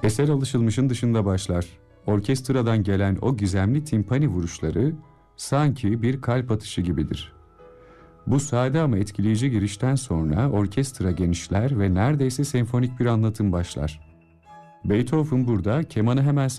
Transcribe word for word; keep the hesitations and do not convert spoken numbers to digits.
Eser alışılmışın dışında başlar. Orkestradan gelen o gizemli timpani vuruşları sanki bir kalp atışı gibidir. Bu sade ama etkileyici girişten sonra orkestra genişler ve neredeyse senfonik bir anlatım başlar. Beethoven burada kemanı hemen